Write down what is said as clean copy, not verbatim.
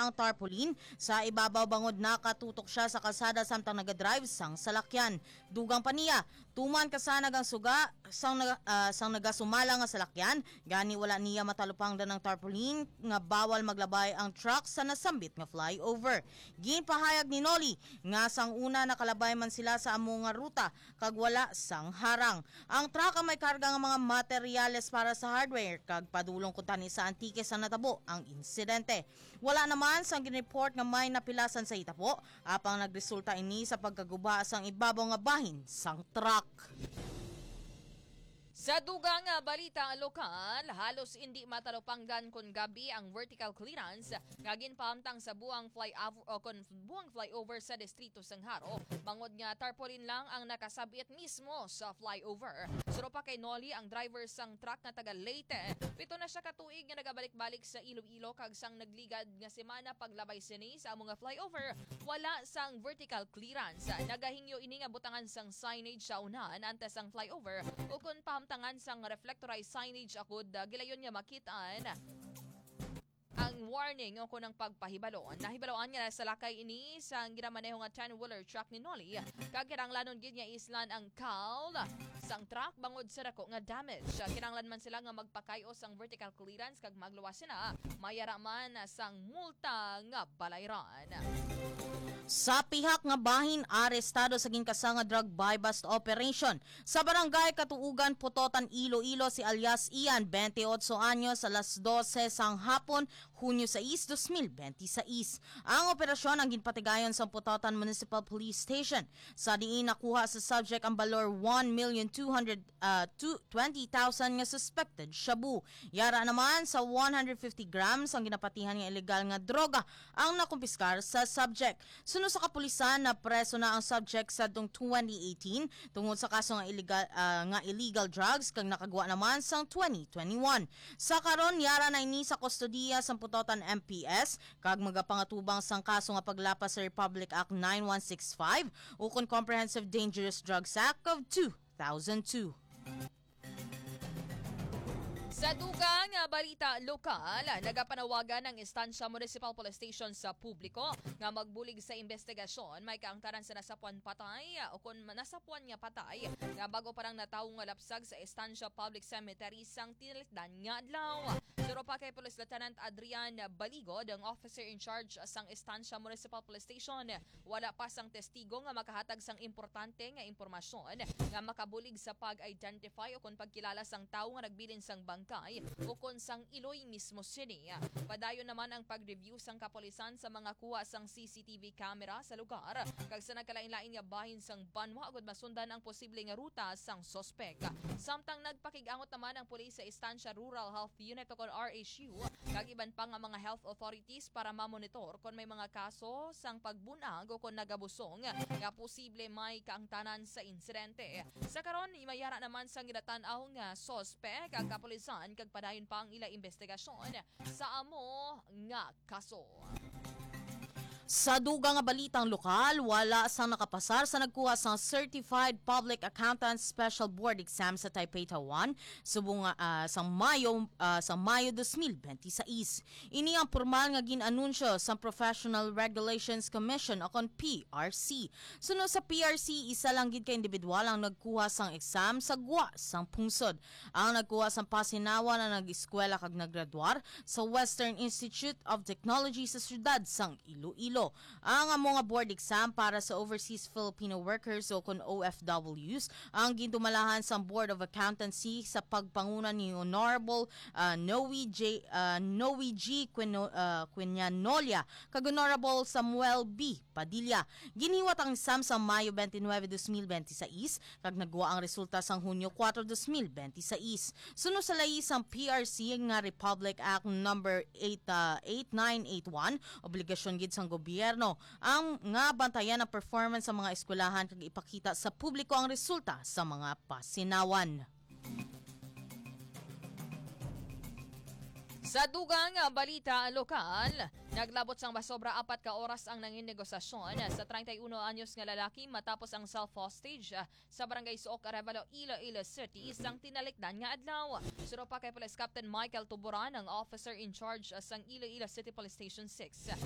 ang tarpaulin sa ibabaw bangod nakatutok siya sa kalsada samtang nagadrive sang salakyan. Dugang pa niya, tuman kasanag ang suga sang nagasumala nga salakyan, gani wala niya matalupang ng tarpaulin nga bawal maglabay ang truck sa nasambit nga flyover. Ginpahayag ni Noli nga sang una nakalabay man sila sa amo nga ruta kag wala sang harang. Ang truck ang may karga nga mga materyales para sa hardware kag padulong kuntani sa antike sa natabo ang insidente. Wala naman sang ginreport nga may napilasan sa itapo apang nagresulta ini sa pagkaguba sang ibabaw nga bahin sang truck. Sa dugang balita lokal, halos hindi matalupanggan kun gabi ang vertical clearance nga ginpahamtang sa buang flyover sa distrito sang Haro. Bangod nga tarpaulin lang ang nakasabit mismo sa flyover. Suro pa kay Noli ang driver sang truck nga taga Leyte. Pito na siya katuig nga nagabalik-balik sa Iloilo kag sang nagligad nga semana paglabay sini sa among flyover. Wala sang vertical clearance. Nagahingyo ini nga butangan sang signage sa unahan antes sang flyover o kun pahamtangan sang reflectorized signage akod gilayon nga makitaan ang warning o kunang pagpahibaloan. Nahibaloan nga sa lakay ini sa ginamaneho nga 10-wheeler truck ni Noli. Kagiranglanon gid nga islan ang cowl sang truck bangod sa dako nga damage. Kinanglan man sila nga magpakayo sang vertical clearance kag magluwas sila. Mayara man sang multa nga balayran. Sa pihak nga bahin, arestado sa gingkasa nga drug buy-bust operation. Sa barangay Katuugan, Putotan, Iloilo si alias Ian, 28 anyos, alas 12 sang hapon, Hunyo 6, 2026. Ang operasyon ang ginpatigayon sa Putotan Municipal Police Station. Sa diin nakuha sa subject ang balor 1,220,000 nga suspected shabu. Yara naman sa 150 grams ang ginapatihan nga illegal nga droga ang nakumpiskar sa subject. Sunod sa kapulisan na preso na ang subject sa 2018 tungod sa kaso nga illegal drugs kag nakagawa naman sang 2021. Sa karon yara na ini sa kustodiya sa Putotan MPS kag magapangatubang sang kaso nga paglapas sa Republic Act 9165 ukon Comprehensive Dangerous Drugs Act of 2002. Sa dugang balita lokal, nagapanawagan ng Estancia Municipal Police Station sa publiko nga magbulig sa investigasyon may kaangtaran sa nasapuan patay o kung nasapuan nga patay nga bago parang natawo nga lapsag sa Estancia Public Cemetery sang tinilikdan nga adlaw. Suro pa kay Police Lieutenant Adrian Baligod, ang officer in charge sang Estancia Municipal Police Station, wala pa sang testigo nga makahatag sang importante nga impormasyon nga makabulig sa pag-identify o kung pagkilala sang tawo nga nagbilin sang bangkay o kung sang Iloy mismo sini. Padayon naman ang pag-review sang kapulisan sa mga kuha sang CCTV camera sa lugar kag sa nagkalain-lain nga bahin sang banwa agud masundan ang posible nga ruta sang sospek. Samtang nagpakigangot naman ang pulis sa Estancia Rural Health Unit o kon RHU kag iban pa nga mga health authorities para mamonitor kung may mga kaso sang pagbunag o kung nagabusong nga posible may kaangtanan sa insidente. Sa karon imayara naman sang ginatan-aw nga sospek ang kapulisan kag padayon pa ang ila investigasyon sa amo nga kaso. Sa dugang nga balitang lokal, wala sang nakapasar sa nagkuha sang Certified Public Accountant Special Board Exam sa Taipei, Taiwan subong sang Mayo 2026. Ini ang formal nga ginanunsyo sa Professional Regulations Commission o kon PRC. Sunod sa PRC, isa lang gid ka individual ang nagkuha sang exam sa gwa sang pungsod. Ang nagkuha sang pasinawa na nag-eskwela kag naggraduar sa Western Institute of Technology sa siyudad sang Iloilo. Ang mga board exam para sa overseas Filipino workers o kun OFWs ang gintumalahan sa Board of Accountancy sa pagpanguna ni Honorable Noe G. Quinanolia kag Honorable Samuel B. Padilla. Giniwat ang exam sa Mayo 29, 2026 kag nagwa ang resulta sa Hunyo 4, 2026. Sunod sa layi sang PRC nga Republic Act number 8981, obligasyon gid sang gobyerno ang nga bantayan ang performance sa mga eskwelahan kag ipakita sa publiko ang resulta sa mga pasinawan. Sa dugang balita lokal, naglabot sang basobra 4 ka oras ang nangin negosasyon sa 31 anyos nga lalaki matapos ang self-hostage sa barangay Suok, Arevalo, Iloilo City sang tinalikdan nga adlaw. Suro pa kay Police Captain Michael Tuburan, ang officer in charge sang Iloilo City Police Station 6.